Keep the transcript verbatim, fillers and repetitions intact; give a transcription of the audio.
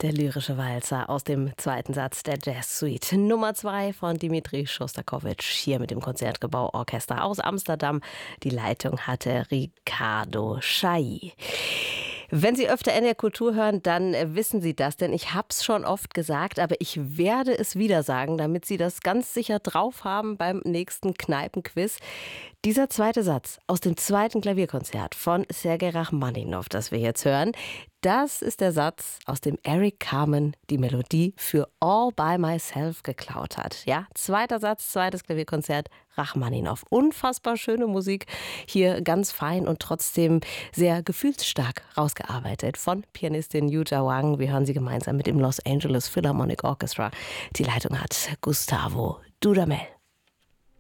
Der lyrische Walzer aus dem zweiten Satz der Jazz-Suite Nummer zwei von Dimitri Schostakowitsch hier mit dem Konzertgebauorchester aus Amsterdam. Die Leitung hatte Ricardo Chailly. Wenn Sie öfter N D R Kultur hören, dann wissen Sie das, denn ich habe es schon oft gesagt, aber ich werde es wieder sagen, damit Sie das ganz sicher drauf haben beim nächsten Kneipenquiz. Dieser zweite Satz aus dem zweiten Klavierkonzert von Sergei Rachmaninow, das wir jetzt hören, das ist der Satz, aus dem Eric Carmen die Melodie für All by Myself geklaut hat. Ja, zweiter Satz, zweites Klavierkonzert, Rachmaninow. Unfassbar schöne Musik, hier ganz fein und trotzdem sehr gefühlsstark rausgearbeitet von Pianistin Yuja Wang. Wir hören sie gemeinsam mit dem Los Angeles Philharmonic Orchestra. Die Leitung hat Gustavo Dudamel.